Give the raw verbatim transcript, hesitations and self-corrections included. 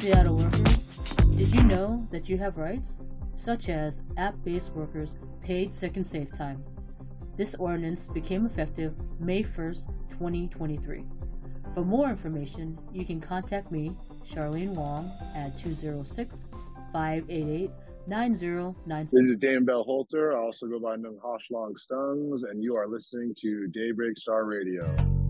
Seattle workers, did you know that you have rights, such as app-based workers' paid sick and safe time? This ordinance became effective May first, twenty twenty-three. For more information, you can contact me, Charlene Wong, at two oh six, five eight eight, nine oh nine six. This is Dan Bell Holter. I also go by Nung Hoshlong Stungs, and you are listening to Daybreak Star Radio.